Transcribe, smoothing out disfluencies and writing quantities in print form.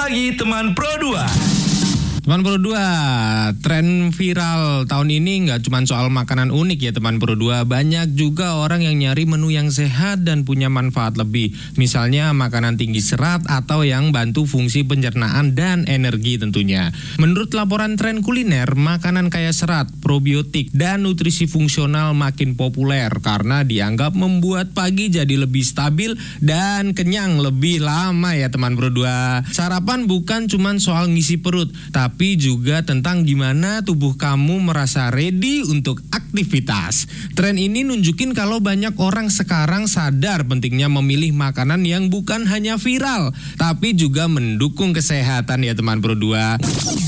pagi teman Pro 2. Teman Pro 2, tren viral tahun ini nggak cuma soal makanan unik ya teman Pro 2. Banyak juga orang yang nyari menu yang sehat dan punya manfaat lebih. Misalnya makanan tinggi serat atau yang bantu fungsi pencernaan dan energi tentunya. Menurut laporan tren kuliner, makanan kaya serat, probiotik, dan nutrisi fungsional makin populer karena dianggap membuat pagi jadi lebih stabil dan kenyang lebih lama ya teman Pro 2. Sarapan bukan cuma soal ngisi perut, tapi juga tentang gimana tubuh kamu merasa ready untuk aktivitas. Tren ini nunjukin kalau banyak orang sekarang sadar pentingnya memilih makanan yang bukan hanya viral, tapi juga mendukung kesehatan ya teman Pro 2.